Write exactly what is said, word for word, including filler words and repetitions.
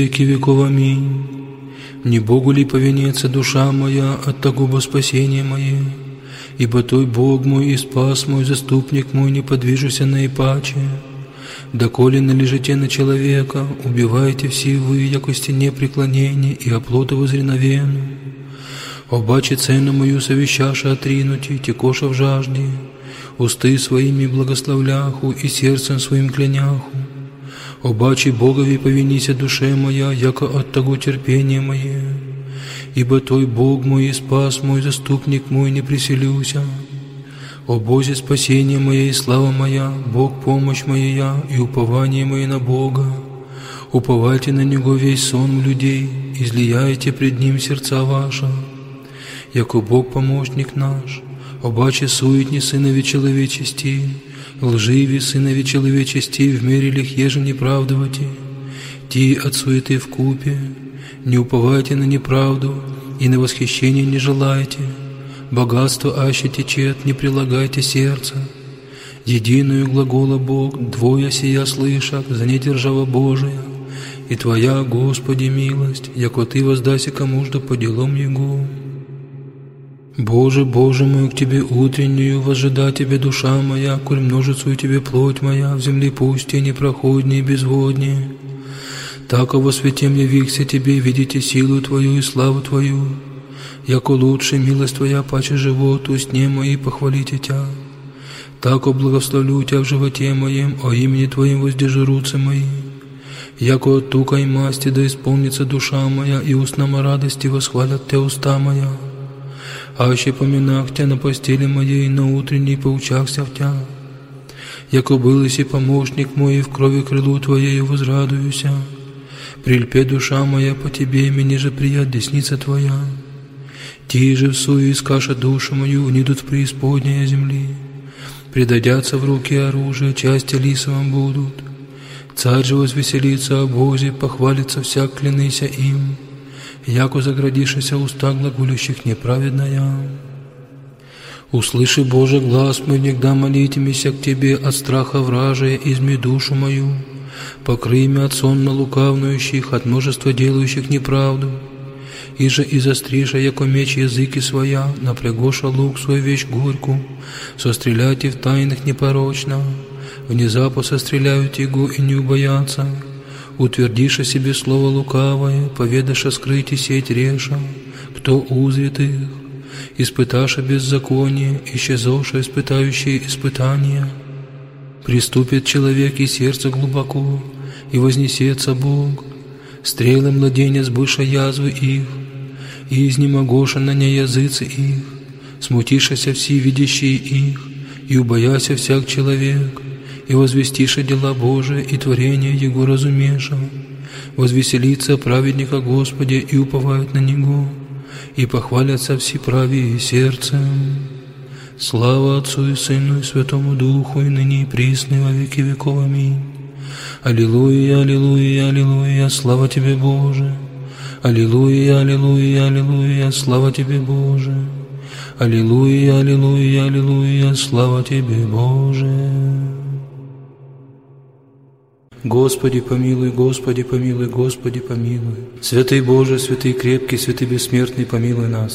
веки веков. Аминь. Не Богу ли повинится душа моя от того бо спасения мое? Ибо Той Бог мой и спас мой, заступник мой, не подвижуся наипаче. Доколе належите на человека, убивайте все вы, яко стене преклонения и оплота возреновену. Обаче цену мою совещаша отринути, текоша в жажде, усты своими благословляху и сердцем своим кляняху. Обаче Богови повинися душе моя, яко от того терпения мое. Ибо Той Бог мой и спас мой, заступник мой, не приселюся. О Бозе, спасение мое и слава моя, Бог помощь моя и упование мое на Бога. Уповайте на Него весь сон людей, излияйте пред Ним сердца ваши. Яко Бог помощник наш, обаче суетни сынови человечести, лживи сынови человечести, в мере лих еже неправдовати, ти от суеты вкупе, не уповайте на неправду и на восхищение не желайте, богатство аще течет, не прилагайте сердца. Единую глагола Бог, двое сия слышат, за недержава Божия, и Твоя, Господи, милость, яко Ты воздайся кому-жда по делам Его. Боже, Боже мой, к Тебе утреннюю возжида Тебе душа моя, коль множицу Тебе плоть моя, в земле пусти непроходнее и безводнее. Так во святем явихся Тебе, видите силу Твою и славу Твою, яко лучше милость Твоя паче животу, сне мои похвалите Тя. Так благословлю Тя в животе моем, о имени Твоем воздержи мои. Яко от тука и масти да исполнится душа моя, и устнама радости восхвалят Те уста моя. Аще поминах Тя на постели моей, на утренней поучахся в Тя. Яко был и помощник мой, и в крови крылу Твоею возрадуюся. Прильпе душа моя по Тебе, мне же прият десница Твоя. Ти же в суе искаша душу мою, внидут в преисподнее земли. Предадятся в руки оружия, части лисовым будут. Царь же возвеселится о Бозе, похвалится всяк, клянися им. Яко заградишися уста глаголющих неправедная. Услыши, Боже, глаз мой, негда молитимися к Тебе от страха вражия, изми душу мою. Покрый меня от сонно лукавнующих, от множества делающих неправду. Иже и застриша, яко меч языки своя, напрягоша лук свой вещь горьку, состреляйте в тайных непорочно, внезапно состреляют его и не убоятся. Утвердиша себе слово лукавое, поведаша скрыть и сеть реша, кто узрит их, испыташа беззаконие, исчезоша испытающие испытания. Приступит человек и сердце глубоко, и вознесется Бог, стрелы младенец быша язвы их, и изнемогоша на не языцы их, смутишася все видящие их, и убояся всяк человек, и возвестиша дела Божия, и творение Его разумеша, возвеселится праведника Господи, и уповают на Него, и похвалятся все правее сердцем. Слава Отцу и Сыну и Святому Духу, и ныне и присно, во веки веков. Аминь. Аллилуйя, аллилуйя, аллилуйя, слава Тебе, Боже. Аллилуйя, аллилуйя, аллилуйя, слава Тебе, Боже. Аллилуйя, аллилуйя, аллилуйя, слава Тебе, Боже. Господи помилуй, Господи помилуй, Господи помилуй. Святый Боже, святый крепкий, святый бессмертный, помилуй нас.